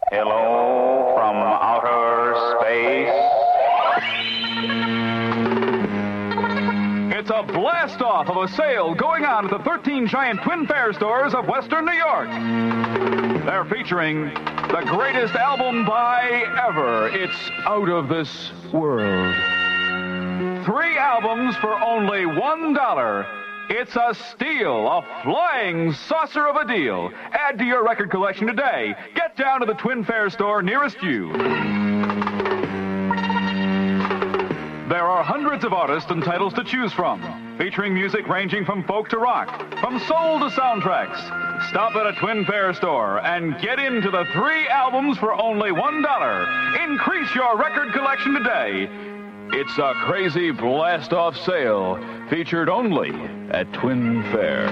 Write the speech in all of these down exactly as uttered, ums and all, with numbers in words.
Hello from outer space. It's a blast-off of a sale going on at the thirteen giant Twin Fair stores of Western New York. They're featuring the greatest album by ever. It's Out of This World. Three albums for only one dollar. It's a steal, a flying saucer of a deal. Add to your record collection today. Get down to the Twin Fair store nearest you. There are hundreds of artists and titles to choose from, featuring music ranging from folk to rock, from soul to soundtracks. Stop at a Twin Fair store and get into the three albums for only one dollar. Increase your record collection today. It's a crazy blast-off sale, featured only at Twin Fair.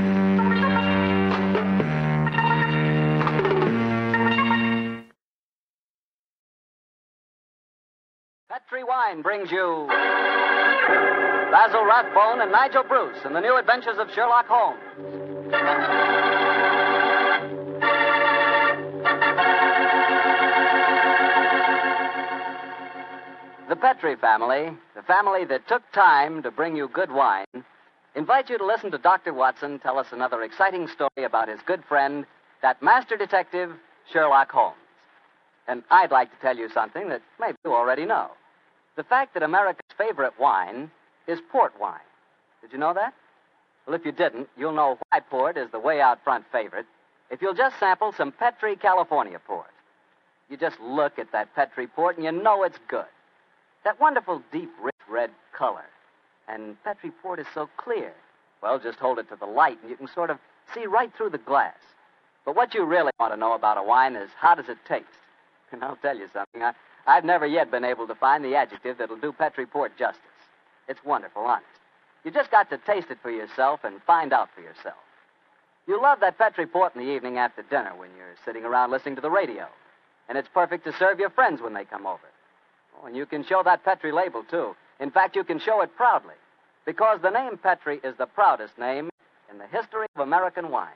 Petri Wine brings you Basil Rathbone and Nigel Bruce in the new adventures of Sherlock Holmes. The Petri family, the family that took time to bring you good wine, invite you to listen to Doctor Watson tell us another exciting story about his good friend, that master detective, Sherlock Holmes. And I'd like to tell you something that maybe you already know. The fact that America's favorite wine is port wine. Did you know that? Well, if you didn't, you'll know why port is the way out front favorite if you'll just sample some Petri California port. You just look at that Petri port and you know it's good. That wonderful, deep, rich red color. And Petri port is so clear. Well, just hold it to the light and you can sort of see right through the glass. But what you really want to know about a wine is how does it taste? And I'll tell you something. I, I've never yet been able to find the adjective that'll do Petri port justice. It's wonderful, honest. You just got to taste it for yourself and find out for yourself. You love that Petri port in the evening after dinner when you're sitting around listening to the radio. And it's perfect to serve your friends when they come over. Oh, and you can show that Petri label, too. In fact, you can show it proudly. Because the name Petri is the proudest name in the history of American wine.